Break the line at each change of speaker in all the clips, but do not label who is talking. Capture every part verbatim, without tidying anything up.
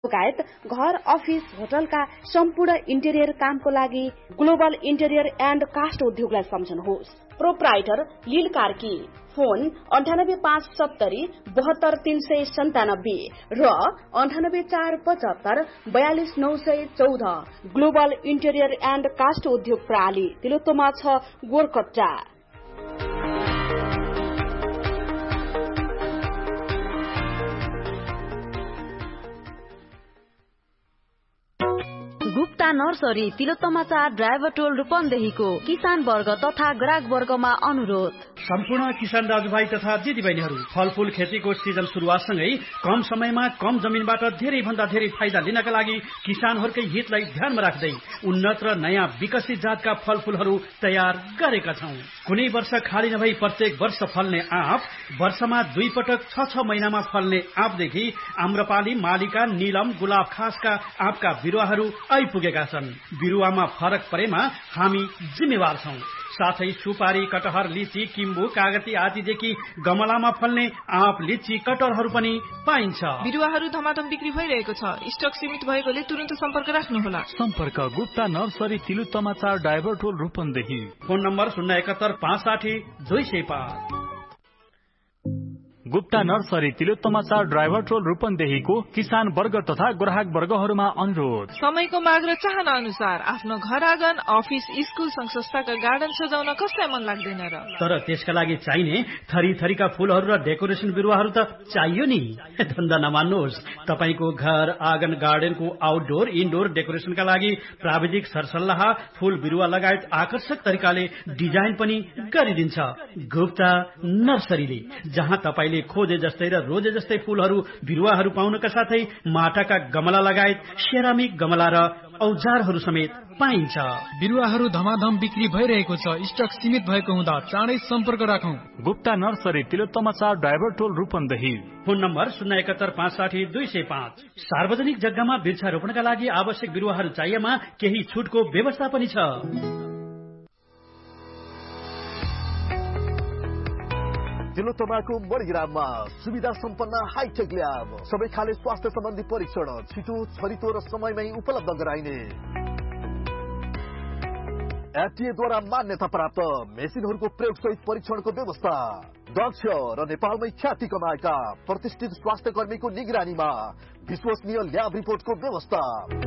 लगायत घर, अफिस, होटलका सम्पूर्ण इन्टेरियर कामको लागि ग्लोबल इन्टेरियर एन्ड कास्ट उद्योगलाई सम्झनुहोस्। प्रोप्राइटर लील कार्की, फोन अन्ठानब्बे पाँच सत्तरी बहत्तर तीन सय सन्तानब्बे र अन्ठानब्बे चार पचहत्तर बयालिस नौ सय चौध। ग्लोबल इन्टेरियर एन्ड कास्ट उद्योग प्रणाली तिलोत्तमा छ गोरकट्टा।
गुप्ता नर्सरी तिलोत्तमा चार ड्राइभर टोल रूपन्देहीको किसान वर्ग तथा ग्राहक वर्गमा अनुरोध।
सम्पूर्ण किसान दाजुभाइ तथा दिदीबहिनीहरू, फलफूल खेतीको सिजन सुरुवातसँगै कम समयमा कम जमिनबाट धेरै भन्दा धेरै फाइदा लिनका लागि किसानहरूकै हितलाई ध्यानमा राख्दै उन्नत र नयाँ विकसित जातका फलफूलहरू तयार गरेका छौं। कुनै वर्ष खाली नभई प्रत्येक वर्ष फल्ने आँप, वर्षमा दुई पटक छ छ महिनामा फल्ने आँपदेखि आम्रपाली, मालिका, नीलम, गुलाब खासका आँपका बिरुवाहरू आइपुगेका छन्। बिरुवामा फरक परेमा हामी जिम्मेवार छौं। साथै सुपारी, कटहर, लिची, किम्बु, कागती आदिदेखि गमलामा फल्ने आँप, लिची, कटहरहरू पनि पाइन्छ।
बिरुवाहरू धमाधम बिक्री भइरहेको छ। स्टक सीमित भएकोले तुरन्त सम्पर्क राख्नुहोला।
सम्पर्क गुप्ता नर्सरी तिलोत्तमा चार ड्राइभर टोल रूपन्देही।
फोन नम्बर शून्य एकहत्तर पाँच साठी दुई सय पाँच।
गुप्ता नर्सरी तिलोत्तमा चार ड्राइभर टोल रूपन्देहीको किसान वर्ग तथा ग्राहक वर्गहरूमा अनुरोध।
समयको माग र चाहना अनुसार आफ्नो घर आँगन, अफिस, स्कुल, संघ संस्थाका गार्डन सजाउन कसलाई मन लाग्दैन र?
तर त्यसका लागि चाहिने थरी थरीका फूलहरू र डेकोरेसन बिरुवाहरू त चाहियो नि। धन्दा नमान्नुहोस्। तपाईको घर आँगन, गार्डनको आउटडोर इनडोर डेकोरेसनका लागि प्राविधिक सरसल्लाह, फूल बिरुवा लगायत आकर्षक तरिकाले डिजाइन पनि गरिदिन्छ गुप्ता नर्सरीले, जहाँ तपाईले खोजे जस्तै र रोजे जस्तै फूलहरू बिरुवाहरू पाउनका साथै माटाका गमला लगायत सेरामिक गमला र औजारहरू समेत पाइन्छ।
बिरुवाहरू धमाधम बिक्री भइरहेको छ। स्टक सीमित भएको हुँदा चाँडै सम्पर्क राखौं।
गुप्ता नर्सरी तिलोत्तमा चार ड्राइभर टोल रूपन्देही।
फोन नम्बर शून्य एकहत्तर पाँच साठी दुई सय पाँच। सार्वजनिक जग्गामा वृक्षारोपणका लागि आवश्यक बिरुवाहरू चाहिएमा केही छुटको व्यवस्था पनि छ।
तिलोत्तमाको मणिग्राममा सुविधा सम्पन्न हाइटेक ल्याब, सबै खाले स्वास्थ्य सम्बन्धी परीक्षण छिटो, छरितो र समयमै उपलब्ध गराइने, एफडीएद्वारा मान्यता प्राप्त मेसिनहरूको प्रयोगसहित परीक्षणको व्यवस्था, दक्ष र नेपालमै ख्याति कमाएका प्रतिष्ठित स्वास्थ्य कर्मीको निगरानीमा विश्वसनीय ल्याब रिपोर्टको व्यवस्था,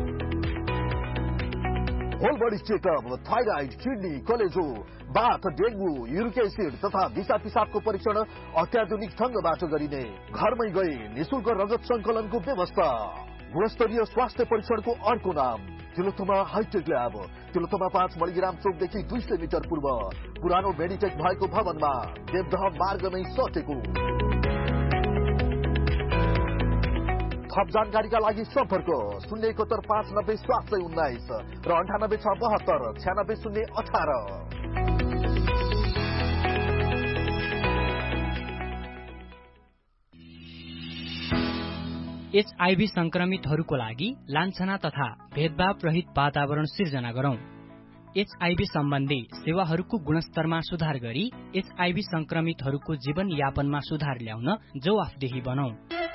whole body checkup, thyroid, kidney, कलेजो, बाथ, डेंगू, युरिक एसिड तथा दिशा पिसाबको परीक्षण अत्याधुनिक ढंगबाट गरिने, घरमै गई निशुल्क रगत संकलनको व्यवस्था, गुणस्तरीय स्वास्थ्य परीक्षणको अर्को नाम तिलोत्तमा हाइटेक ल्याब। तिलोत्तमा पाँच मणिग्राम चौकदेखि दुई सय मिटर पूर्व पुरानो मेडिटेक भएको भवनमा देवदह मार्ग नै सटेको। थप जानकारीका लागि सम्पर्क शून्य एकहत्तर पाँच नब्बे सात सय उन्नाइस र अन्ठानब्बे छ बहत्तर छ्यानब्बे शून्य अठार।
एचआईभी संक्रमितहरूको लागि लान्छना तथा भेदभाव रहित वातावरण सिर्जना गरौं। एचआईभी सम्बन्धी सेवाहरूको गुणस्तरमा सुधार गरी एचआईभी संक्रमितहरूको जीवन यापनमा सुधार ल्याउन जवाफदेही बनौं।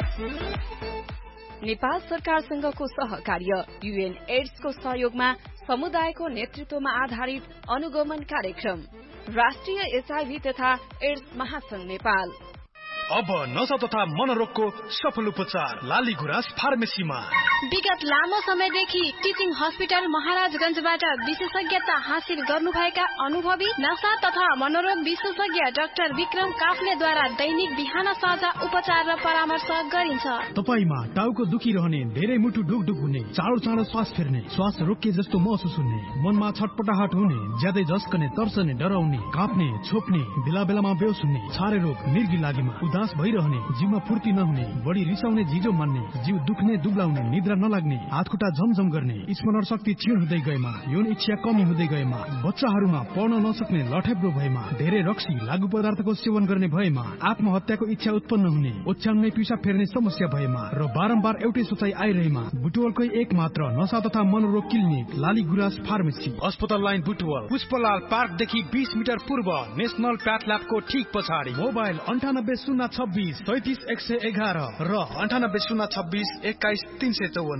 नेपाल सरकारसँगको सहकार्य, यूएन एड्सको सहयोगमा समुदायको नेतृत्वमा आधारित अनुगमन कार्यक्रम, राष्ट्रिय एचआईभी तथा एड्स महासंघ नेपाल।
अब नशा तथा मनोरोगको सफल उपचार लाली गुराँस फार्मेसीमा।
विगत लामो समयदेखि टिचिङ हस्पिटल महाराजगंजबाट विशेषज्ञता हासिल गर्नुभएका अनुभवी नशा तथा मनोरोग विशेषज्ञ डाक्टर विक्रम काफ्लेद्वारा दैनिक बिहान साझा उपचार र परामर्श गरिन्छ।
तपाईमा टाउको दुखिरहने, धेरै मुटु ढुकढुक हुने, चाँडो चाँडो श्वास फेर्ने, श्वास रोकिए जस्तो महसुस हुने, मनमा छटपटाहट हुने, ज्यादै झस्कने, तर्सने, डराउने, काँप्ने, छोप्ने, बेला बेलामा बेहोस हुने, छारे रोग, मिर्गी लागेमा उदास भइरहने, जिउमा फुर्ती नहुने, बढी रिसाउने, झिजो मान्ने, जिउ दुख्ने, दुब्लाउने, निद्रा नलाग्ने, हातखुट्टा झमझम गर्ने, स्मरण शक्ति क्षीण हुँदै गएमा, यौन इच्छा कमी हुँदै गएमा, बच्चाहरूमा पढ्न नसक्ने, लठेब्रो भएमा, धेरै रक्सी लागु पदार्थको सेवन गर्ने भएमा, आत्महत्याको इच्छा उत्पन्न हुने, ओछ्यानमै पिसाब फेर्ने समस्या भएमा र बारम्बार एउटै सोचाइ आइरहेमा बुटवलकै एक मात्र नशा तथा मनोरोग क्लिनिक लाली गुराँस फार्मेसी,
अस्पताल लाइन बुटवल, पुष्पलाल पार्कदेखि बीस मिटर पूर्व नेशनल प्याथल्याबको ठीक पछाडि।
मोबाइल अन्ठानब्बे शून्य छब्बिस सैतिस एक सय एघार र
अन्ठानब्बे शून्य छब्बिस एक्काइस तीन सय